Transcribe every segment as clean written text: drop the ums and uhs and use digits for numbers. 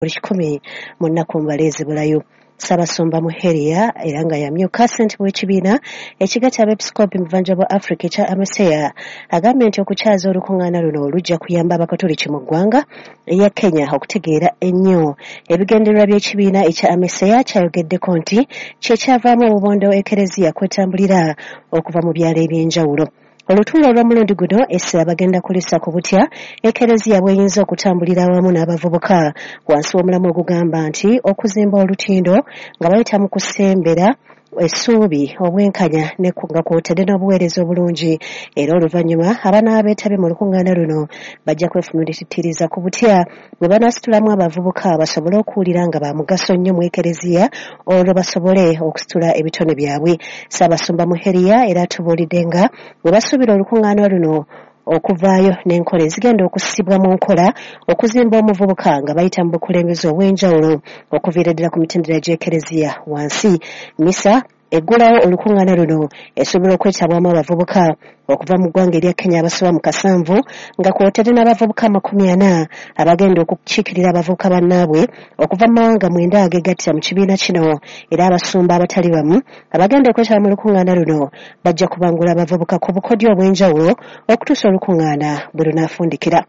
buli 10 mu nnaku mbaleezebulayo. Ssaabasumba Muheria era nga yamyuka ssentebe w'ekibiina ekigatta abeepisikoopi mu buvanjuba bwa Africa ekya AMESEA agambye nti okukyaza olukuŋŋaana luno lujja kuyamba abakatoliki mu ggwanga eya Kenya okutegeera ennyo ebigendererwa by'ekibiina ekya AMESEA kyayogeddeko nti kyekyavaamu obubondo ekereziya kwetambulira okuva mu byalo eby'enjawulo. Olutuulo olw'omulundi guno essira bagenda kulisa ku butya ekereziya bw'eyinza okutambulira awamu n'abavubuka wansi w'omulamwa ogugamba nti okuzimba olutindo nga bayita mu kusembera essuubi obwenkanya nga kw'otadde n'obuweereza obulungi era oluvannyuma abaana abeetabye mu lukuŋŋaana luno bajja kwefumiritiriza ku butya bwe banaasitulamu abavubuka basobole okuwulira nga ba mugaso nnyo mu ekereziya olwo basobole okusitula ebitone byabwe. Ssaabasumba Muheria era atubuulidde nga bwe basuubira olukuŋŋaana luno okuvaayo n'enkola ezigenda okusibwa mu nkola okuzimba omuvubuka nga bayita mu bukulembeze obw'enjawulo okuviira ddala ku mitendera gy'ekereziya wansi. Misa eggulawo olukuŋŋaana luno esobola okwetabwamu abavubuka okuva mu ggwanga erya Kenya abasoba mu 7 nga kw'otadde n'abavubuka 40 abagenda okukiikirira abavubuka bannaabwe okuva mu mawanga 9 ageegattira mu kibiina kino era abasumba abatali bamu abagenda okwetaba mu lukuŋŋaana luno bajja kubangula abavubuka ku bukodyo obw'enjawulo okutuusa olukuŋŋaana bwe lunaafundikira.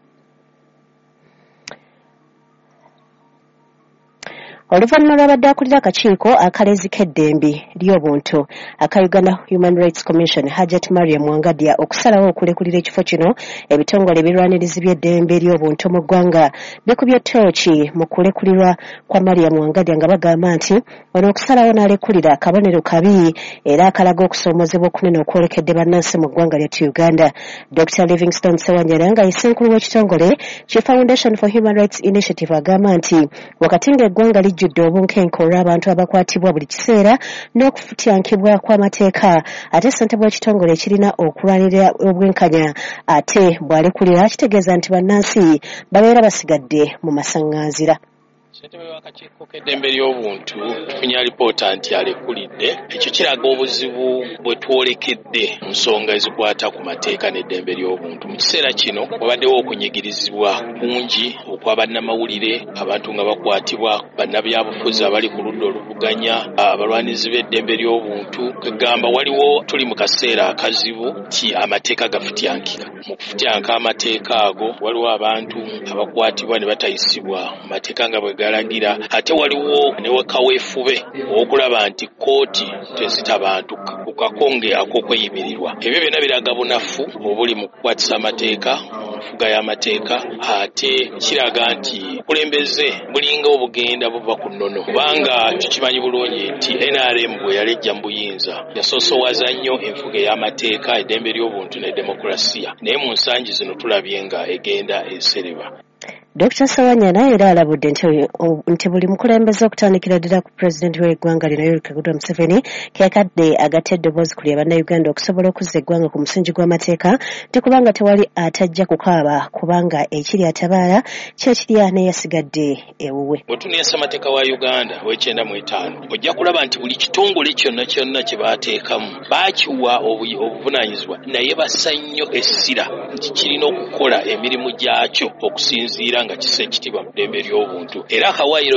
Oluvannyuma lw'abadde akulira akakiiko akaleezi k'eddembe ly'obuntu aka Uganda Human Rights Commission Hajat Mariam Wangadya okusalawo okulekulira ekifo kino ebitongole ebirwanirizi by'eddembe ly'obuntu mu ggwanga bikubye ttooki mu kulekulirwa kwa Mariam Wangadya nga bagamba nti ono okusalawo n'alekulira akabonero kabi era akalaga okusoomozebwa okunene okwolekedde bannansi mu ggwanga lyattu Uganda. Dr. Livingstone Sewanyana nga ye ssenkulu w'ekitongole Chi Foundation for Human Rights Initiative agamba nti wakati ng'eggwanga lijjudde obunkenke olw'abantu abakwatibwa buli kiseera n'okufutyankibwa kw'amateeka ate ssentebe w'ekitongole ekirina okulwanirira obwenkanya ate bw'alekulira kitegeeza nti bannansi babeera basigadde mu masaŋŋanzira. Ssentebe w'akakiiko k'eddembe ly'obuntu tufunye alipoota nti alekulidde. Ekyo kiraga obuzibu bwe twolekedde mu nsonga ezikwata ku mateeka n'eddembe ly'obuntu. Mu kiseera kino wabaddewo okunyigirizibwa kungi okw'abannamawulire, abantu nga bakwatibwa, bannabyabufuzi abali ku ludda oluvuganya, abalwanizi b'eddembe ly'obuntu. Kegamba waliwo tuli mu kaseera akazibu ti amateeka gafutyankika. Mu kufutyanka amateeka ago waliwo abantu abakwatibwa ne batayisibwa mu mateeka nga bwe galagira, ate waliwo ne wekaweefube okulaba nti kkooti tezitabantuka ku kakonge ak'okweyimirirwa. Ebyo byonna biraga bunafu obuli mu kukwatisa amateeka, mu nfuga y'amateeka, ate kiraga nti obukulembeze bulinga obugenda buva ku nnono, kubanga tukimanyi bulungi nti NRM bwe yalejja mu buyinza yasoosowaza nnyo enfuga y'amateeka, eddembe ly'obuntu ne demokulasiya, naye mu nsangi zino tulabye nga egenda esereba. Dr. Sewanyana era alabudde nti buli mukulembeze okutandikira ddala ku pulezidenti w'eggwanga lino Yoweri Kaguta Museveni keekadde agatta eddoboozi ku lya bannayuganda okusobola okuzza eggwanga ku musingi gw'amateeka nti kubanga tewali atajja kukaaba kubanga ekiri atabaala kyekirya n'eyasigadde ewuwe. Bw'otunuulira amateeka wa Uganda w'95 ojja kulaba nti buli kitongole kyonna kye baateekamu baakiwa obuvunaanyizibwa naye bassa nnyo essira nti kirina okukola emirimu gyakyo okusinziira nga kisa ekitiibwa mu ddembe ly'obuntu. Era akawaayiro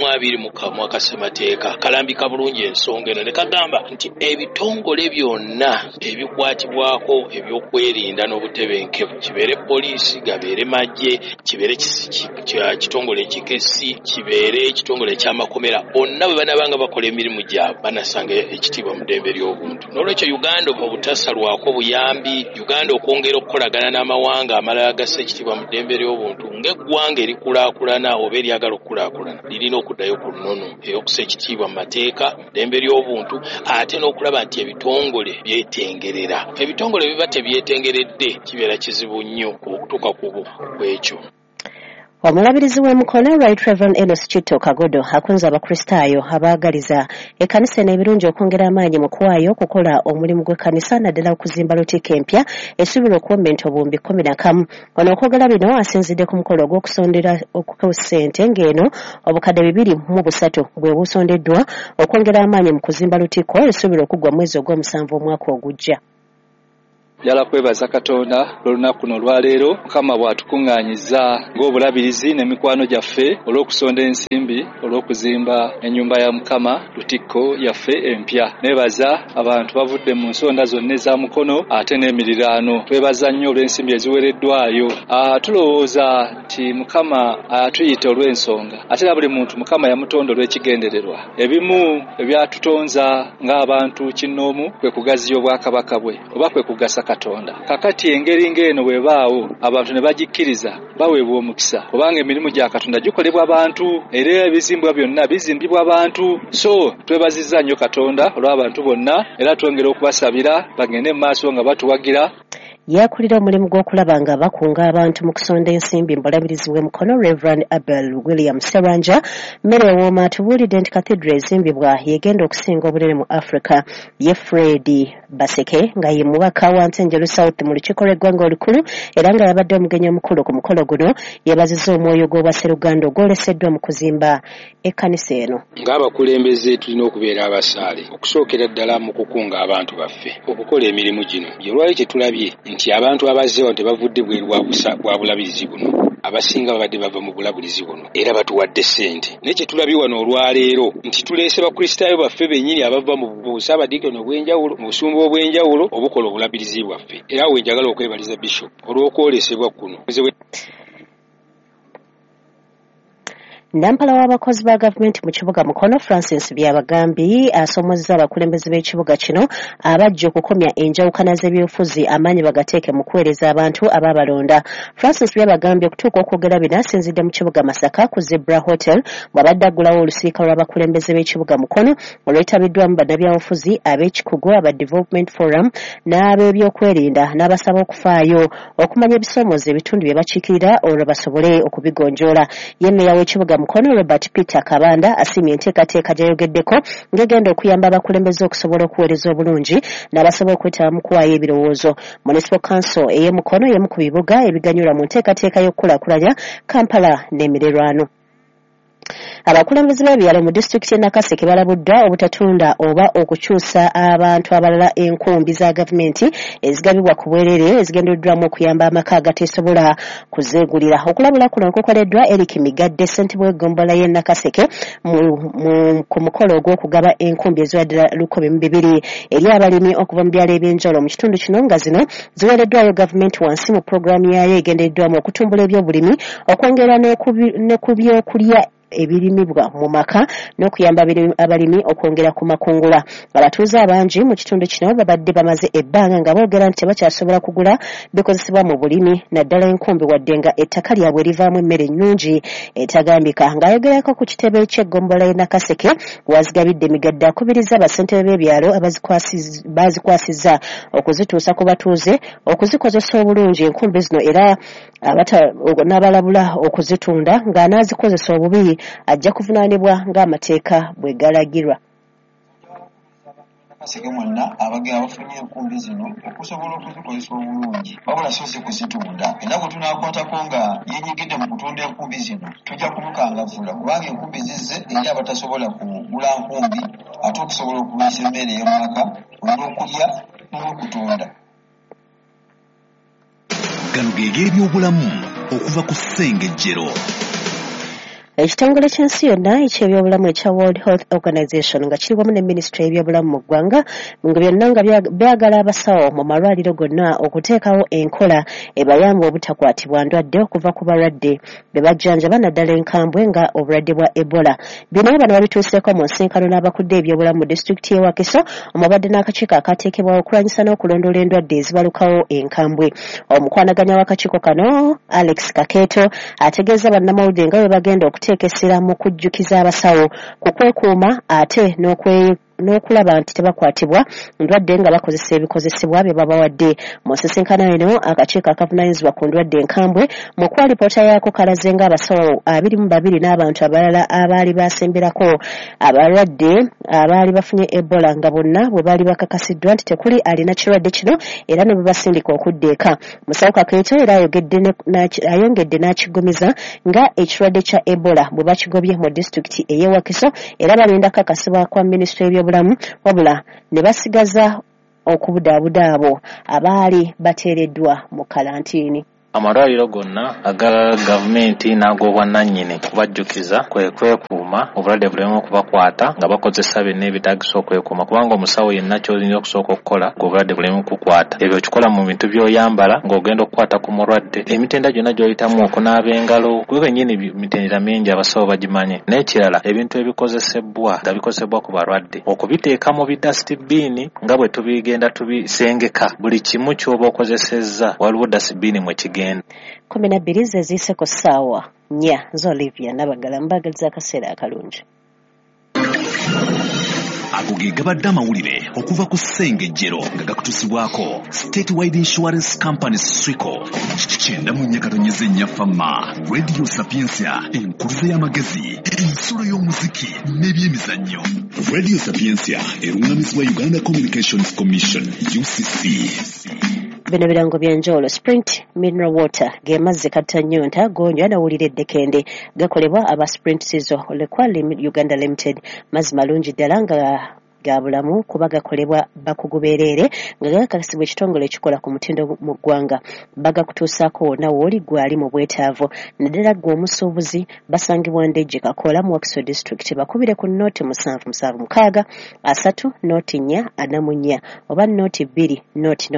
220 akasemateeka kalambika bulungi ensonga eno ne kagamba nti ebitongole byonna ebikwatibwako ebyokwerinda n'obutebenkevu, kibeere poliisi, gabeere magye, kibeere kitongole ekikesi, kibeere ekitongole eky'amakomera, bonna bwe banabanga bakola emirimu gyabwe banasanga ekitiibwa mu ddembe ly'obuntu. N'olwekyo Uganda obutasalwako buyambi, Uganda okwongera okukolagana n'amawanga amalala agassa ekitiibwa mu ddembe ly'obuntu ng'eggwanga erikulaakulana oba eryagala okukulaakulana lirina okuddayo ku nnono ey'okussa ekitiibwa mu mateeka, ddembe ly'obuntu, ate n'okulaba nti ebitongole byetengerera. Ebitongole biba tebyetengeredde kibeera kizibu nnyo okutuuka ku bwekyo. Omulabirizi w'emikono Right Reverend Enos Kitto Kagodo akunze abakristaayo abaagaliza ekkanisa n'ebirungi okwongera amaanyi mu kuwaayo okukola omulimu gw'ekkanisa naddala okuzimba lutikka empya esuubirwa okuwommenta obuwumbi 11. Ono okwogera bino asinzidde ku mukolo ogw'okusondera ssente ng'eno obukadde 230 bwe busondeddwa okwongera amaanyi mu kuzimba lutikko esuubirwa okuggwa mwezi ogw'omusanvu omwaka ogujja. yala kwebaza Katonda olunaku kuno olwaleero Mukama bw'atukuŋŋaanyiza ng'obulabirizi n'emikwano gyaffe olw'okusonda ensimbi olw'okuzimba ennyumba ya Mukama Lutikko yaffe empya. Neebaza abantu bavudde mu nsonda zonna eza mukono ate n'emiriraano. Twebaza nnyo olw'ensimbi eziweereddwayo. Tulowooza nti Mukama atuyita olw'ensonga ate era buli muntu Mukama yamutonda olw'ekigendererwa. Ebimu ebyatutonza ng'abantu kinnoomu kwe kugaziya obwakabaka bwe oba kwe kugasa Katonda. Kakati engeri ng'eno bw'ebaawo abantu ne bagikkiriza baweebwa omukisa kubanga emirimu gya Katonda gikolebwa abantu era ebizimbwa byonna bizimbibwa abantu. So twebazizza nnyo Katonda olw'abantu bonna era twongera okubasabira bagende mu maaso nga batuwagira. Yakulira omulimu gw'okulaba nga bakunga abantu mu kusonda ensimbi mbulabirizi w'emukono Reverend Abel William Seranja. Mmere Wooma atubuulidde nti Cathedral ezimbibwa yegenda okusinga obunene mu Africa. Ye Fred Baseke nga ye mubaka wa Ntenjeru South mu lukiiko lw'eggwanga olukulu era nga yabadde omugenyi omukulu ku mukolo guno yeebazizza omwoyo gw'Obwasseruganda ogwoleseddwa mu kuzimba ekkanisa eno. Ng'abakulembeze tulina okubeera abasaale okusookera ddala mu kukunga abantu baffe okukola emirimu gino. Olwali kye tulabye nti abantu abazzeewo tebavudde bweru bwa bulabirizi buno. Abasinga babadde bava mu bulabirizi buno era batuwadde ssente. Naye kye tulabye wano olwaleero nti tuleese bakristaayo baffe bennyini abava mu busaabadiikono obw'enjawulo mu busumba obw'enjawulo obukola obulabirizi bwaffe. Era awo njagala okwebaliza Bishop olw'okwolesebwa kuno. Nampala w'abakozi ba gavumenti mu kibuga Mukono Francis Byabagambi asomozza abakulembeze b'ekibuga kino abajja okukomya enjawukana z'ebyobufuzi amaanyi bagateeke mu kuweereza abantu ababalonda. Francis Byabagambi okutuuka okwogera bino asinzidde mu kibuga Masaka ku Zebra Hotel bw'abadde aggulawo olusiika lw'abakulembeze b'ekibuga Mukono olwetabiddwamu bannabyabufuzi ab'ekikugu aba Development Forum n'ab'ebyokwerinda n'abasaba okufaayo okumanya ebisoomooza ebitundu bye bakiikirira olwo basobole okubigonjoola. Ye mmeeya w'ekibuga Mukono Robert Peter Kabanda asimye enteekateeka gy'ayogeddeko ng'egenda okuyamba abakulembeze okusobola okuweereza obulungi n'abasobola okwetaba mu kuwaayo ebirowoozo. Municipal Council ey'e Mukono y'emu ku bibuga ebiganyulwa mu nteekateeka y'okukulaakulanya Kampala n'emiriraano. Abakulembeze b'ebyalo mu disitulikiti y'e Nakaseke balabuddwa obutatunda oba okukyusa abantu abalala enkumbi za gavumenti ezigabibwa ku bwereere ezigendereddwamu okuyamba amaka agateesobola kuzeegulira. Okulabula kuno kukoleddwa Eric Migadde ssentebe w'eggombolola y'e Nakaseke ku mukolo ogw'okugaba enkumbi eziwadde 1,200 eri abalimi okuva mu byalo eby'enjawulo mu kitundu kino nga zino ziweereddwayo gavumenti wansi mu pulogulaamu yaayo egendereddwamu okutumbula ebyobulimi okwongera ne ku byokulya ebirimibwa mu maka n'okuyamba abalimi okwongera ku makungula. Abatuuze abangi mu kitundu kino babadde bamaze ebbanga nga boogera nti bakyasobola kugula bikozesebwa mu bulimi naddala enkumbi wadde nga ettaka lyabwe livaamu emmere ennungi etagambika. Ng'ayogerako ku kitebe ky'eggombolola y'e Nakaseke wazigabidde Migadde akubiriza abasentebe b'ebyalo bazikwasizza okuzituusa ku batuuze okuzikozesa obulungi enkumbi zino era n'abalabula okuzitunda ng'anaazikozesa obubi ajja kuvunaanibwa ng'amateeka bwe galagirwa. Nakaseke mwonna abagenda bafunye enkumbi zino okusobola okuzikozesa obulungi wabula so si kuzitunda. Ennaku tunaakwatako nga yenyigidde mu kutunda enkumbi zino tujja kumukangavvula kubanga enkumbi zizze eri abatasobola kugula nkumbi ate okusobola okuliisa emmere ey'omumaka olw'okulya n'olw'okutunda. Gano geege ebyobulamu okuva ku Ssengejjero. Ekitongole ky'ensi yonna eky'ebyobulamu ekya World Health Organization nga kiri wamu ne Ministry y'ebyobulamu mu ggwanga nga byonna nga byagala abasawo mu malwaliro gonna okuteekawo enkola ebayamba obutakwatibwa ndwadde okuva ku balwadde be bajjanjaba naddala enkambwe nga obulwadde bwa Ebola. Bino bano babituuseeko mu nsinkano n'abakudde ebyobulamu mu disitulikiti y'e Wakiso omubadde n'akakiiko akateekebwawo okulwanyisa n'okulondoola endwadde ezibalukawo enkambwe. Omukwanaganya w'akakiiko kano Alex Kakeeto ategeeza bannamawulire nga bwe bagenda okuteekesera mu kujjukiza abasawo ku kwekuuma ate n'okulaba nti tebakwatibwa ndwadde nga bakozesa ebikozesebwa bye babawadde. Mu nsisinkano eno akakiiko akavunaanyizibwa ku ndwadde enkambwe mu kuwa lipoota yaako kalaze ng'abasawo 22 n'abantu abalala abaali basemberako abalwadde abaali bafunye Ebola nga bonna bwe baali bakakasiddwa nti tekuli alina kirwadde kino era ne babasindika okudda eka. Musawo Kakeeto era ayongedde n'akiggumiza nga ekirwadde kya Ebola bwe bakigobye mu disitulikiti ey'e Wakiso era balinda kakasibwa kwa Minisitule y'ebyobulamu wabula ne basigaza okubudaabuda abo abaali bateereddwa mu kalantiini. Amalwaliro gonna aga gavumenti n'ag'obwannannyini kubajjukiza kwekuuma obulwadde buleme okubakwata nga bakozesa byonna ebitaagisa okwekuuma kubanga omusawo yenna ky'olina okusooka okukola ng'obulwadde buleme okukwata. Ebyo kikola mu bintu by'oyambala ng'ogenda okukwata ku mulwadde. Emitendera gyonna gy'oyitamu okunaaba engalo gwe kennyini mitendera mingi abasawo bagimanye. N'ekirala ebintu ebikozesebwa nga bikozesebwa ku balwadde okubiteeka mu bidasitibiini nga bwe tubigenda tubisengeka. Buli kimu ky'oba okozesezza waliwo dasitibiini mwe kigenda. 12 ze ziise ku ssaawa 4 z'Olivia Nabagala mbagaliza akaseera akalungi. Ago ge gabadde amawulire okuva ku ssengejjero nga gakutusibwako State Wide Insurance Company Swico. Kyenda mu nyakatonyeze nnyafama Radio Sapiensia enkuluze y'amagezi ensolo y'omuziki n'ebyemizannyo. Radio Sapiensia erungamizibwa Uganda Communications Commission UCC. Bino birango byanjawulo. Sprint Mineral Water ge mazzi katanyonta gonjwa nawulira eddekende gakolebwa aba Sprint Sizo Lekwa Uganda Limited. Mazzi malungi ddala nga ga bulamu kuba gakolebwa bakugubeerere nga gakakasibwa ekitongole ekikola ku mutindo mu ggwanga. Bagakutuusaako nawo oli gwali mu bwetaavu naddala gwe omusuubuzi basangibwa Ndejje Kakola mu Wakiso District. Bakubire ku nooti 776 3 nooti 4 44 oba nooti 2 nooti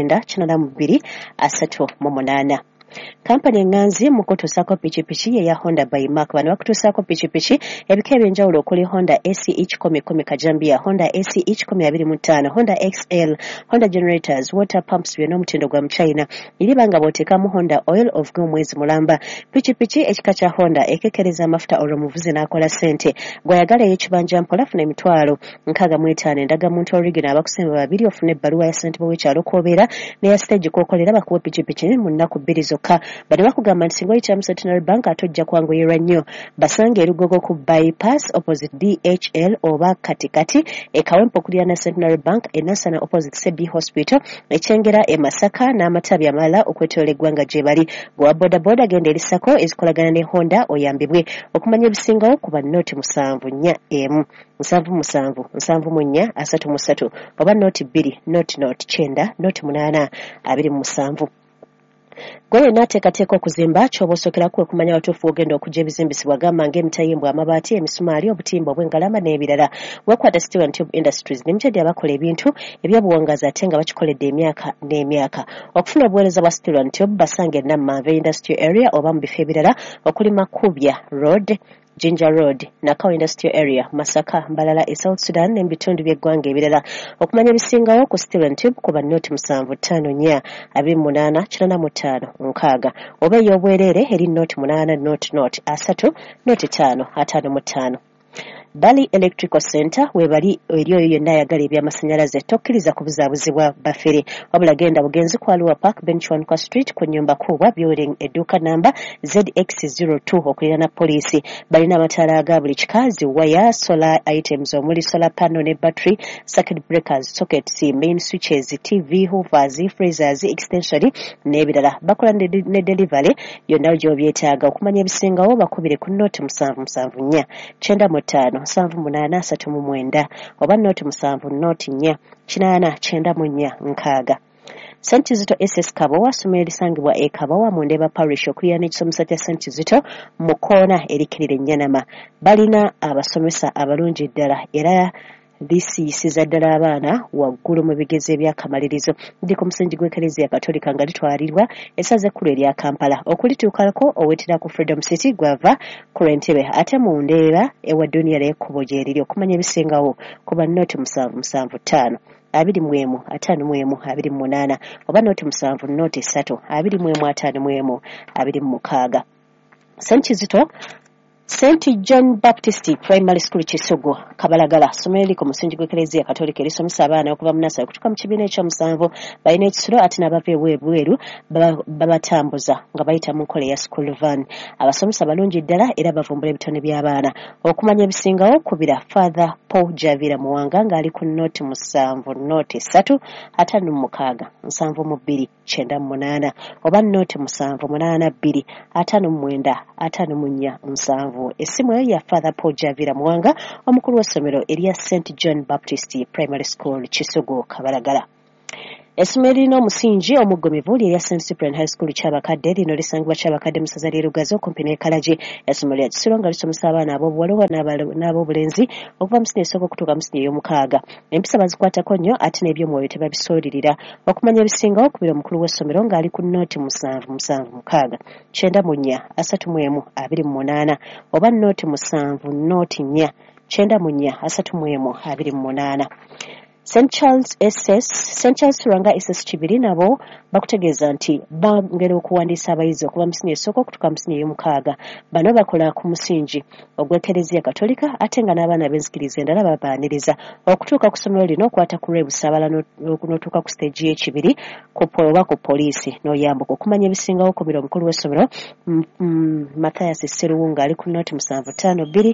9 92 38. Kampani enganzi mu kutuusaako pikipiki ye ya Honda by Mark. Bano bakutuusaako pikipiki ebika ebyenjawulo okuli Honda AC 10 Kajambia, Honda AC 25, Honda XL, Honda Generators, Water Pumps byonna omutindo gwa China. Iribanga bw'oteekamu Honda Oil of gw'omwezi mulamba. Pikipiki ekika kya Honda ekekereza amafuta olw'omuvuzi n'akola ssente. Gw'ayagala ey'ekibanja mpola funa emitwalo 65 endagamuntu original abakusemba 2 ofune ebbaluwa ya ssente bw'ekyalo k'obeera n'eya stage k'okolera bakuwa pikipiki mu nnaku 2 zokka. Bano bakugamba nti singa oyitamu Centenary Bank atojja kwanguyirwa nnyo. Basange erugogo ku bypass opposite DHL oba katikati ekawempo kulira na Centenary Bank enasana opposite Sebi Hospital ekyengera e Masaka n'amatabi amalala okwetoola eggwanga gye bali. Gwa boda boda genda erisako ezikolagana ne Honda oyambibwe. Okumanya ebisingawo kuba nooti 74 77 74 33 oba nooti 2 nooti 9 nooti 8 27. Gwe n'ateekateeka okuzimba ky'oba osookerako okumanya watuufu ogenda okujja ebizimbisibwa gamba ng'emitayimbwa, amabaati, emisumaali, obutimba obw'engalama n'ebirala. Wekwata Steel & Tube Industries Limited abakola ebintu eby'obuwangaazi ate nga bakikoledde emyaka n'emyaka. Okufuna obuweereza bwa Steel & Tube basange Namanve Industrial Area oba mu bifo ebirala okuli Makubya Road, Jinja Road, Nakawa Industrial Area, Masaka, Mbalala, South Sudan n'ebitundu by'eggwanga ebirala. Okumanya ebisingawo ku Steel & Tube kuba nooti 754 28 45 6 oba ey'obwereere eri nooti 8 nooti 3 nooti 5 55. Bali Electrical Center webali eriyo yonna ayagala eby'amasannyalaze tokkiriza kubuzaabuzibwa bafere wabula genda bugenzi kwa Lua Park Benchwankwa Street ku nnyumba kubwa building edduuka namba ZX02 okulira na poliisi. Balina amataala aga buli kikazi, waya, solar items omuli solar panel ne battery, circuit breakers, sockets, main switches, TV, hoovers, freezers, extension n'ebirala. Bakola ne delivery yonna gy'obyetaaga. Okumanya ebisingawo bakubire ku nooti 774 95 783 oba nooti 7 nooti 4 894 6. St. Kizito SS Kabowa ssomero erisangibwa e Kabowa mu Ndeeba Parish okulira n'ekisomesa kya St. Kizito mu koona erikirira Ennyanama. Balina abasomesa abalungi ddala era lisiyisiza ddala abaana waggulu mu bigezo ebyakamalirizo. Ndi ku musingi gw'Eklezia Katolika nga litwalirwa essaza ekkulu erya Kampala. Okulituukako owetera ku Freedom City gwava ku Lwentebe ate mu Ndeeba ewa Duniya l'ekkubo gye liri. Okumanya ebisingawo kuba nooti 775 21 51 28 oba nooti 7 nooti 3 21 51 26. St. Kizito St. John Baptist Primary School Kisugu Kabalagala ssomero ku musingi gw'Eklezia Katolika erisomesa abaana okuva mu nasale okutuuka mu kibiina ekyomusanvu. Balina ekisulo ate n'abava ebweru babatambuza nga bayita mu nkola ya school van. Abasomesa balungi ddala era bavumbula ebitone by'abaana. Okumanya ebisingawo kubira Father Paul Javira Muwanga ng'ali ku nooti 7 nooti 3 56 72 98 oba nooti 7 82 59 54 7. Essimu eyo ya Father Paul Javira Muwanga omukulu w'essomero erya St. John Baptist Primary School Kisugu Kabalagala. Essomero lirina omusingi omuggomivu lya St. Cyprian High School Kyabakadde lino lisangibwa Kyabakadde mu ssaza ly'e Lugazi okumpi n'e Kalagi. Essomero lya Kisulo nga lisomesa abaana ab'obuwala n'ab'obulenzi okuva mu siniya esooka okutuuka mu siniya ey'omukaaga. Empisa bazikwatako nnyo ate n'eby'omwoyo tebabisuulirira. Okumanya ebisingawo okubira omukulu w'essomero ng'ali ku nnooti 776 9431 oba nnooti 7 nnooti 4 9431 St. Charles Turanga SS Kibiri nabo bakutegeeza nti bangera okuwandiisa abayizi okuva mu siniya esooka okutuuka mu siniya ey'omukaaga. Bano bakola ku musingi ogw'Ekereziya Katolika ate nga n'abaana b'enzikiriza endala babaaniriza. Okutuuka ku ssomero lino okwata ku Rebu Saabala n'otuuka ku siteegi y'ekibiri oba ku poliisi n'oyambuka. Okumanya ebisingawo okubira omukulu w'essomero Mathias Seruwunga ali ku nnooti 752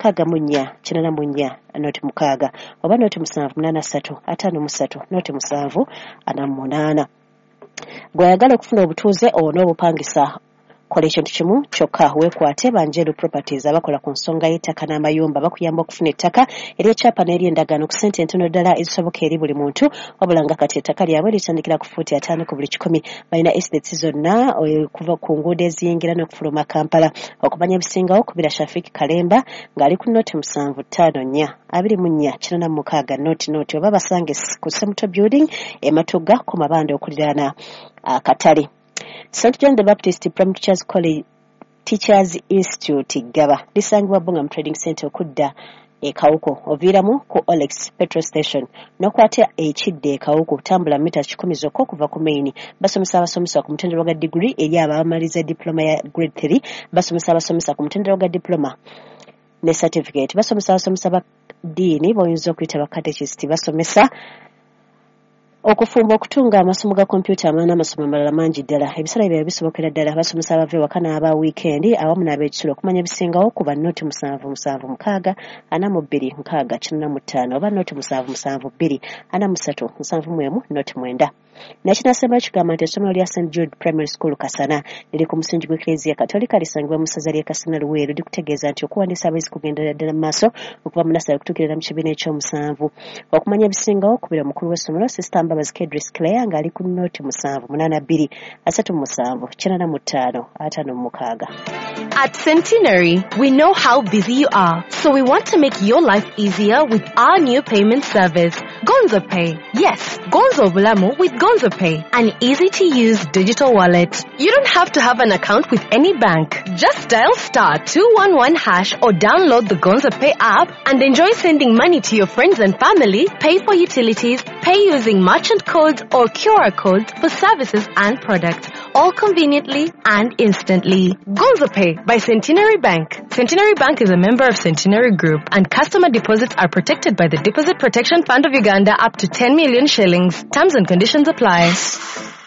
94 noti 6 oba noti 783 53 noti 748. Gwayagala okufuna obutuuze ono obupangisa kola ekintu kimu kyokka weekwate Banjeru Properties abakola ku nsonga y'ettaka n'amayumba bakuyamba okufuna ettaka ery'ekyapa n'ery'endagaano ku ssente entono ddala ezisoboka eri buli muntu wabula nga kati ettaka lyabwe litandikira ku fuuti 5 ku buli 100. Balina estates zonna okuva ku nguudo eziyingira n'okufuluma Kampala. Okumanya ebisingawo okubira Shafik Kalemba ng'ali ku nnooti 754 24 noti oba basange ku Semuto Building Matugga ku mabanda okuliraana akatale. St. John the Baptist Primary Teachers Institute Gaba lisangibwa Bungam Trading Center okudda Kawuko oviiramu ku Olex Petrol Station n'okwata ekidde Kawuko tambula mita 10 zokka okuva ku main. Basomesa abasomesa ku mutendera gwa degree eri abamaliza diploma ya grade 3. Basomesa abasomesa ku mutendera gwa diploma ne certificate. Basomesa abasomesa ba diini boyinza okuyita ba catechist. Basomesa okufumba okutunga amasomo ga kompyuta n'amasomo amalala mangi ddala. Ebisale bya bisobokera ddala. Basomesa abava ewaka n'aba weekend awamu n'ab'ekisulo. Okumanya ebisingawo kuba nnoti 776 42 oba nnoti 772 43 noti 9. Nakinasemba kigamba nti essomero lya St. Jude Primary School Kasana liri ku musingi gw'Ekereziya Katolika lisangibwa mu ssaza ly'e Kasana Luweero likutegeeza nti okuwandiisa abayizi kugendera ddala mu maaso okuva mu nasale okutuukirira mu kibiina eky'omusanvu. Okumanya ebisingawo okubira omukulu w'essomero Sister Mbabazi Kedris Clare ng'ali ku nnoti 782 37 95 56. At Centenary, we know how busy you are, so we want to make your life easier with our new payment service, Gonzo Pay. Yes, Gonzo Bulamu with Gonzo Pay, an easy-to-use digital wallet. You don't have to have an account with any bank. Just dial *211# or download the Gonzo Pay app and enjoy sending money to your friends and family, pay for utilities, pay using merchant codes or QR codes for services and products, all conveniently and instantly. Gonzo Pay by Centenary Bank. Centenary Bank is a member of Centenary Group, and customer deposits are protected by the Deposit Protection Fund of Uganda up to 10 million shillings. Terms and conditions apply.